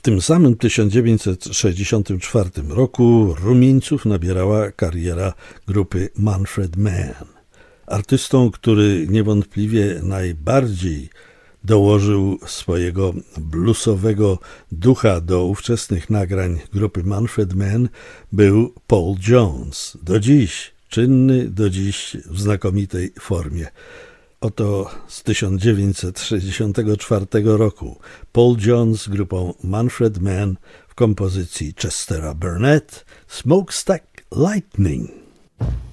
tym samym 1964 roku rumieńców nabierała kariera grupy Manfred Mann. Artystą, który niewątpliwie najbardziej dołożył swojego bluesowego ducha do ówczesnych nagrań grupy Manfred Mann, był Paul Jones. Czynny do dziś w znakomitej formie. Oto z 1964 roku Paul Jones z grupą Manfred Mann w kompozycji Chestera Burnett Smokestack Lightning.